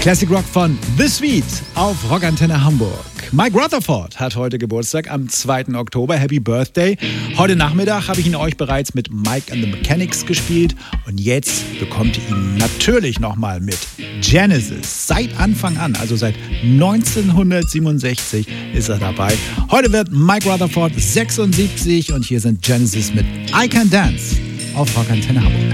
Classic Rock von The Sweet auf Rockantenne Hamburg. Mike Rutherford hat heute Geburtstag am 2. Oktober. Happy Birthday. Heute Nachmittag habe ich ihn euch bereits mit Mike and the Mechanics gespielt. Und jetzt bekommt ihr ihn natürlich nochmal mit Genesis. Seit Anfang an, also seit 1967 ist er dabei. Heute wird Mike Rutherford 76 und hier sind Genesis mit I Can Dance auf Rockantenne Hamburg.